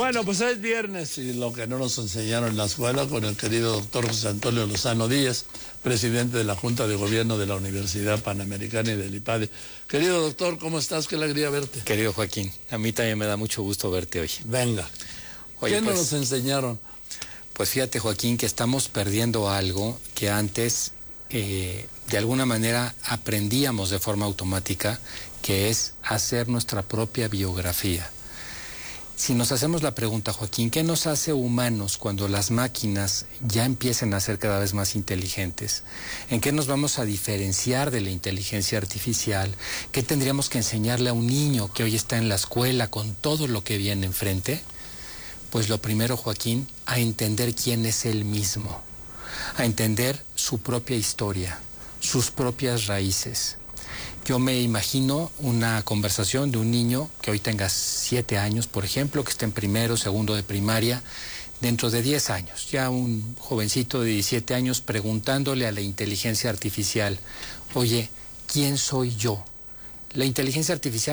Bueno, pues es viernes y lo que no nos enseñaron en la escuela con el querido doctor José Antonio Lozano Díaz, presidente de la Junta de Gobierno de la Universidad Panamericana y del IPADE. Querido doctor, ¿cómo estás? Qué alegría verte. Querido Joaquín, a mí también me da mucho gusto verte hoy. Venga. Oye, ¿Qué nos enseñaron? Pues fíjate, Joaquín, que estamos perdiendo algo que antes, de alguna manera, aprendíamos de forma automática, que es hacer nuestra propia biografía. Si nos hacemos la pregunta, Joaquín, ¿qué nos hace humanos cuando las máquinas ya empiecen a ser cada vez más inteligentes? ¿En qué nos vamos a diferenciar de la inteligencia artificial? ¿Qué tendríamos que enseñarle a un niño que hoy está en la escuela con todo lo que viene enfrente? Pues lo primero, Joaquín, a entender quién es él mismo, a entender su propia historia, sus propias raíces. Yo me imagino una conversación de un niño que hoy tenga 7 años, por ejemplo, que esté en primero, segundo de primaria, dentro de 10 años, ya un jovencito de 17 años preguntándole a la inteligencia artificial, oye, ¿quién soy yo? La inteligencia artificial